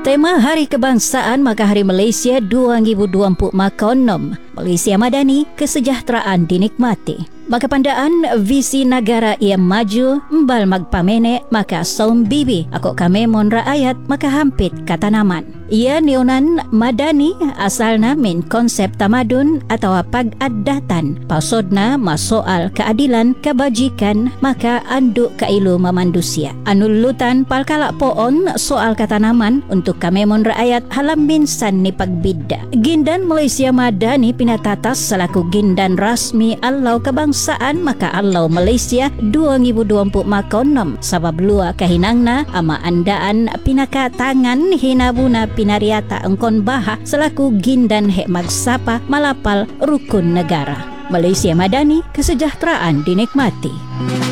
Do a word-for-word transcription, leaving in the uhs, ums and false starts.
Tema Hari Kebangsaan maka Hari Malaysia dua ribu dua puluh makonom. Malaysia Madani, kesejahteraan dinikmati. Maka pandaan visi negara ia maju, mbal magpamene, maka saum bibi, ako kami mon rakyat, maka hampit katanaman. Ia neonan madani asalna min konsep tamadun atau pag-addatan. Pasodna masoal keadilan, kebajikan, maka anduk kailu mamandusia. Anulutan palkalak poon soal katanaman untuk kami mon rakyat halam minsan ni pagbida. Gindan Malaysia Madani pinatatas selaku gindan rasmi Allau Kebangsaan maka Allau Malaysia dua ribu dua puluh makonom sabab lua kahinangna ama andaan pinaka tangan hinabuna pinariata engkon baha selaku gindan hek magsapa malapal rukun negara. Malaysia Madani, kesejahteraan dinikmati.